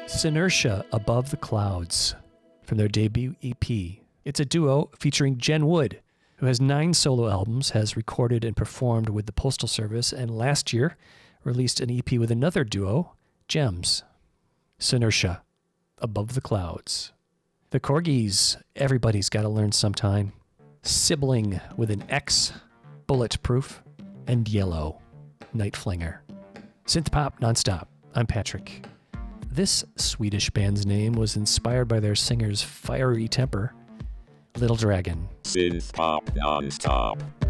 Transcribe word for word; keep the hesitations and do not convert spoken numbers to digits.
Synertia, Above the Clouds, from their debut E P. It's a duo featuring Jen Wood, who has nine solo albums, has recorded and performed with the Postal Service, and last year released an E P with another duo, Gems. Synertia, Above the Clouds. The Corgis, Everybody's Gotta Learn Sometime. Sibling with an X, Bulletproof, and Yellow, Night Flinger. Synth pop nonstop. I'm Patrick. This Swedish band's name was inspired by their singer's fiery temper, Little Dragon. Synth pop nonstop.